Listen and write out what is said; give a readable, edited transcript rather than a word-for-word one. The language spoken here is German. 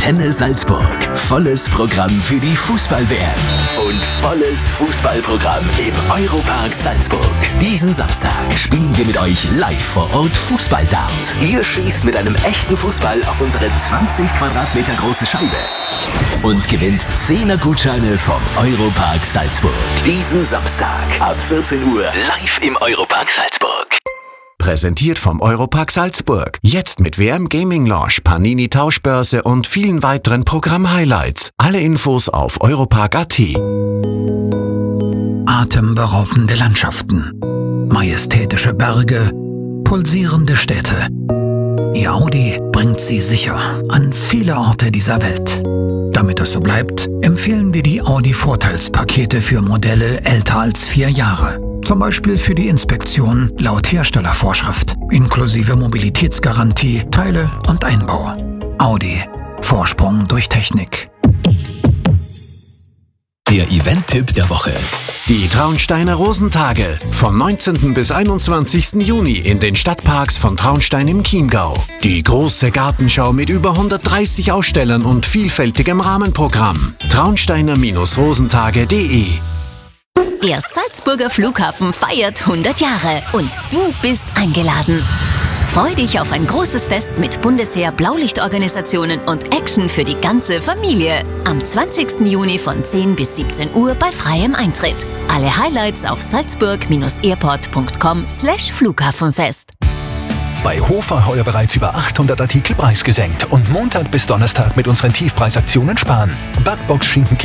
Antenne Salzburg. Volles Programm für die Fußball-WM. Und volles Fußballprogramm im Europark Salzburg. Diesen Samstag spielen wir mit euch live vor Ort Fußball-Dart. Ihr schießt mit einem echten Fußball auf unsere 20 Quadratmeter große Scheibe. Und gewinnt 10er Gutscheine vom Europark Salzburg. Diesen Samstag ab 14 Uhr live im Europark Salzburg. Präsentiert vom Europark Salzburg. Jetzt mit WM Gaming Lounge, Panini Tauschbörse und vielen weiteren Programm-Highlights. Alle Infos auf europark.at. Atemberaubende Landschaften, majestätische Berge, pulsierende Städte. Ihr Audi bringt Sie sicher an viele Orte dieser Welt. Damit es so bleibt, empfehlen wir die Audi-Vorteilspakete für Modelle älter als 4 Jahre. Zum Beispiel für die Inspektion laut Herstellervorschrift, inklusive Mobilitätsgarantie, Teile und Einbau. Audi. Vorsprung durch Technik. Der Event-Tipp der Woche. Die Traunsteiner Rosentage vom 19. bis 21. Juni in den Stadtparks von Traunstein im Chiemgau. Die große Gartenschau mit über 130 Ausstellern und vielfältigem Rahmenprogramm. Traunsteiner-rosentage.de. Der Salzburger Flughafen feiert 100 Jahre und du bist eingeladen. Freu dich auf ein großes Fest mit Bundesheer, Blaulichtorganisationen und Action für die ganze Familie. Am 20. Juni von 10 bis 17 Uhr bei freiem Eintritt. Alle Highlights auf salzburg-airport.com/Flughafenfest. Bei Hofer heuer bereits über 800 Artikel preisgesenkt und Montag bis Donnerstag mit unseren Tiefpreisaktionen sparen. Backbox Schinken